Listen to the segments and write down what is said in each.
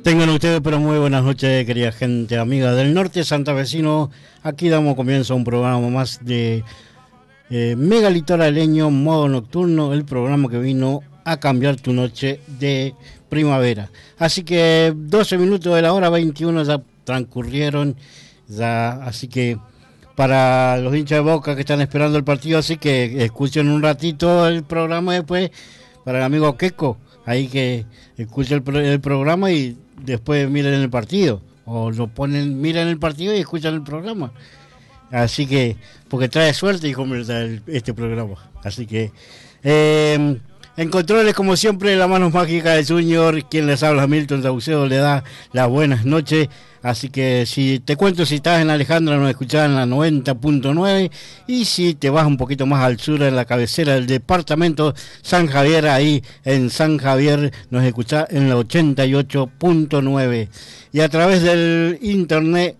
Tengan ustedes pero muy buenas noches, querida gente amiga del norte santafesino. Aquí damos comienzo a un programa más de Mega Litoraleño Modo Nocturno, el programa que vino a cambiar tu noche de primavera. Así que 12 minutos de la hora 21 ya transcurrieron, así que para los hinchas de Boca que están esperando el partido, así que escuchen un ratito el programa después, para el amigo Keco, ahí que escuchen el programa y después miren el partido, o lo ponen, miren el partido y escuchan el programa. Así que, porque trae suerte y convierte este programa. Así que, en controles, como siempre, la mano mágica del Junior, quien les habla, Milton Saucedo, le da las buenas noches. Así que, si te cuento, si estás en Alejandra, nos escuchás en la 90.9, y si te vas un poquito más al sur, en la cabecera del departamento San Javier, ahí en San Javier, nos escuchás en la 88.9. Y a través del internet,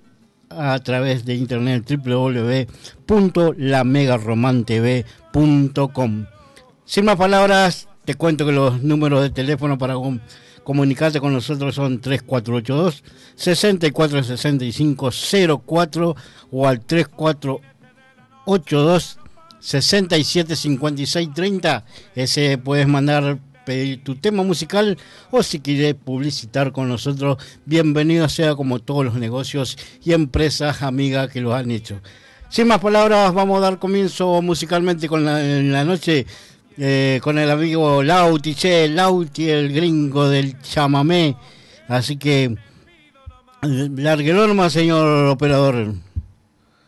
www.lamegaromantv.com. Sin más palabras, te cuento que los números de teléfono para comunicarte con nosotros son 3482-646504 o al 3482-675630. Ese puedes mandar, pedir tu tema musical, o si quieres publicitar con nosotros, bienvenido sea, como todos los negocios y empresas amigas que lo han hecho. Sin más palabras, vamos a dar comienzo musicalmente en la noche con el amigo Lauti, Lauti, el gringo del chamamé. Así que largue norma, señor operador.